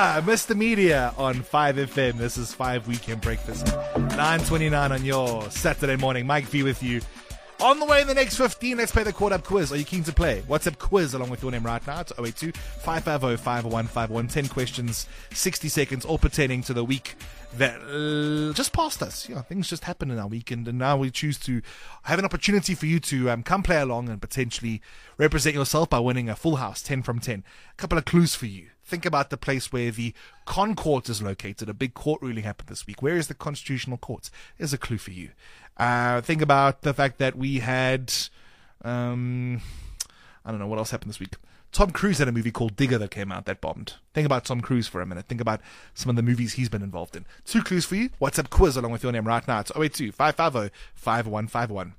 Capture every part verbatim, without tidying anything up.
Yeah, Mister Media on five F M. This is five Weekend Breakfast. nine twenty-nine on your Saturday morning. Mike V with you. On the way in the next fifteen, let's play the Caught Up Quiz. Are you keen to play? WhatsApp quiz along with your name right now. It's oh eight two, five five oh, five one five one. ten questions, sixty seconds, all pertaining to the week that uh, just passed us. You know, things just happened in our weekend, and now we choose to have an opportunity for you to um, come play along and potentially represent yourself by winning a full house, ten from ten. A couple of clues for you. Think about the place where the Concourt is located. A big court ruling happened this week. Where is the Constitutional Court? Here's a clue for you. Uh, think about the fact that we had, um, I don't know, what else happened this week? Tom Cruise had a movie called Digger that came out that bombed. Think about Tom Cruise for a minute. Think about some of the movies he's been involved in. Two clues for you. WhatsApp quiz along with your name right now. It's oh eight two, five five oh, five one five one.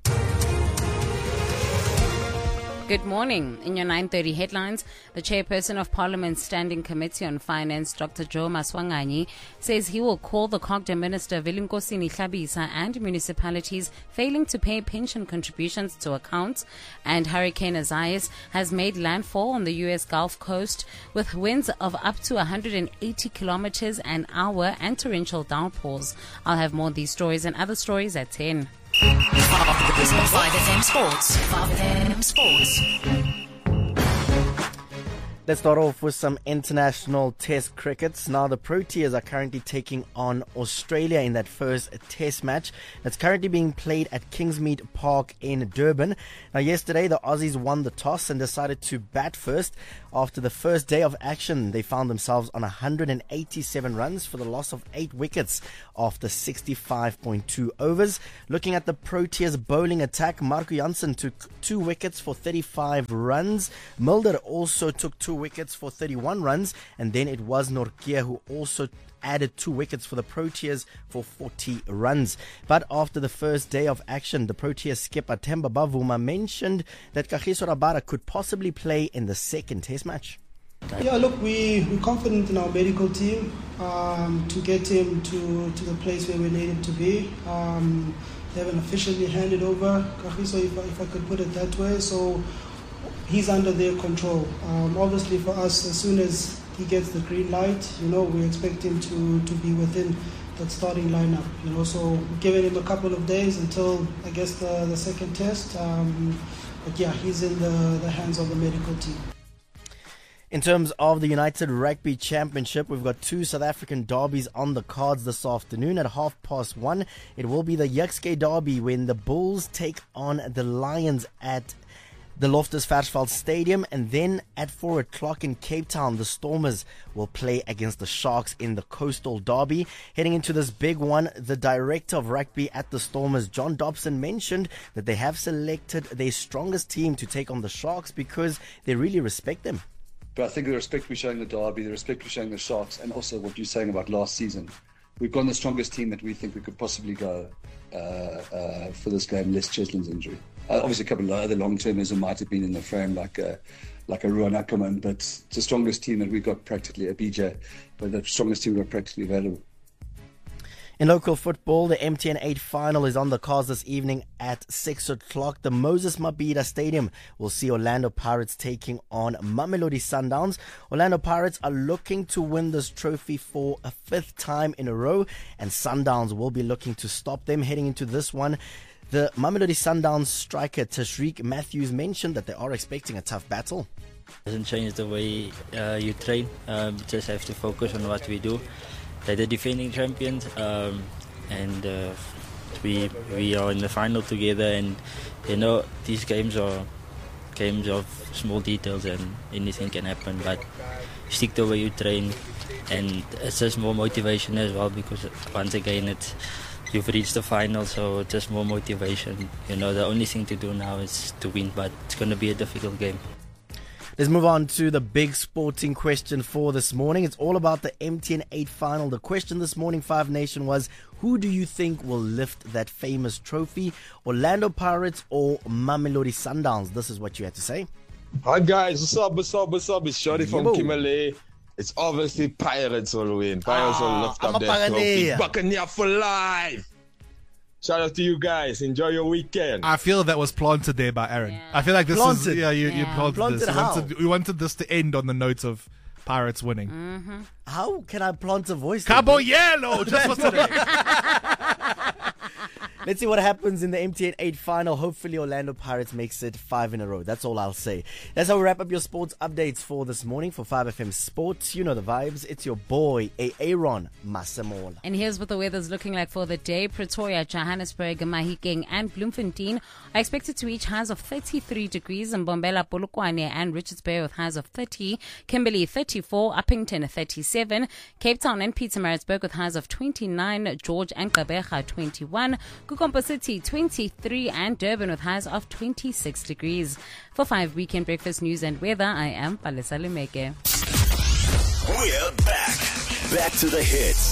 Good morning. In your nine thirty headlines, the chairperson of Parliament's Standing Committee on Finance, Doctor Joe Maswanganyi, says he will call the Cogta Minister Vilinkosini Hlabisa and municipalities failing to pay pension contributions to account. And Hurricane Isaias has made landfall on the U S Gulf Coast with winds of up to one hundred eighty kilometers an hour and torrential downpours. I'll have more of these stories and other stories at ten. five F M Sports. five F M Sports. Let's start off with some international test crickets. Now, the Proteas are currently taking on Australia in that first test match that's currently being played at Kingsmead Park in Durban. Now, yesterday, the Aussies won the toss and decided to bat first. After the first day of action, they found themselves on one hundred eighty-seven runs for the loss of eight wickets after sixty-five point two overs. Looking at the Proteas bowling attack, Marco Jansen took two wickets for thirty-five runs. Mulder also took two wickets for thirty-one runs, and then it was Nortje who also added two wickets for the Proteas for forty runs. But after the first day of action, the Proteas skipper Themba Bavuma mentioned that Kagiso Rabada could possibly play in the second test match. Yeah, look, we, we're confident in our medical team um, to get him to, to the place where we need him to be. Um, they haven't officially handed over Kagiso, if, if I could put it that way, so he's under their control. Um, obviously for us, as soon as he gets the green light, you know, we expect him to, to be within that starting lineup. You know, so giving him a couple of days until, I guess, the, the second test. Um, but yeah, he's in the, the hands of the medical team. In terms of the United Rugby Championship, we've got two South African derbies on the cards this afternoon at half past one. It will be the Yuxke Derby when the Bulls take on the Lions at the Loftus Versfeld Stadium, and then at four o'clock in Cape Town, the Stormers will play against the Sharks in the Coastal Derby. Heading into this big one, the director of rugby at the Stormers, John Dobson, mentioned that they have selected their strongest team to take on the Sharks because they really respect them. But I think the respect we're showing the Derby, the respect we're showing the Sharks, and also what you're saying about last season, we've gone the strongest team that we think we could possibly go uh, uh, for this game, less Cheslin's injury. Uh, obviously, a couple of other long-termers who might have been in the frame, like a, like a Ruan Ackerman, but it's the strongest team that we've got practically, a B J, but the strongest team we've got practically available. In local football, the M T N eight final is on the cards this evening at six o'clock. The Moses Mabhida Stadium will see Orlando Pirates taking on Mamelodi Sundowns. Orlando Pirates are looking to win this trophy for a fifth time in a row, and Sundowns will be looking to stop them heading into this one. The Mamelodi Sundowns striker Tashreeq Matthews mentioned that they are expecting a tough battle. It doesn't change the way uh, you train. Um, you just have to focus on what we do. They're the defending champions, um, and uh, we we are in the final together. And you know, these games are games of small details, and anything can happen. But stick to the way you train, and it's just more motivation as well, because once again, it's you've reached the final, so just more motivation. You know, the only thing to do now is to win, but it's going to be a difficult game. Let's move on to the big sporting question for this morning. It's all about the M T N eight final. The question this morning, Five Nation, was who do you think will lift that famous trophy? Orlando Pirates or Mamelodi Sundowns? This is what you had to say. Hi guys, what's up, what's up, what's up? It's Shorty from Kimberley. It's obviously Pirates will win. Pirates ah, will lift up their trophy. Buccaneer for life. Shout out to you guys. Enjoy your weekend. I feel that was planted there by Aaron. Yeah. I feel like this Planted. is yeah you, Yeah. you planted, Planted this. We how? wanted, we wanted this to end on the note of Pirates winning. Mm-hmm. How can I plant a voice? Caballero, just for today. Let's see what happens in the M T N eight final. Hopefully Orlando Pirates makes it five in a row. That's all I'll say. That's how we wrap up your sports updates for this morning for five F M Sports. You know the vibes. It's your boy, Aaron Masemola. And here's what the weather's looking like for the day. Pretoria, Johannesburg, Mahikeng and Bloemfontein are expected to reach highs of thirty-three degrees. And Mbombela, Polokwane and Richards Bay with highs of thirty. Kimberley, thirty-four. Uppington, thirty-seven. Cape Town and Pietermaritzburg with highs of twenty-nine. George and Gqeberha, twenty-one. Kukompo City, twenty-three, and Durban with highs of twenty-six degrees. For five Weekend Breakfast News and Weather, I am Palesa Lumeke. We're back. Back to the hits.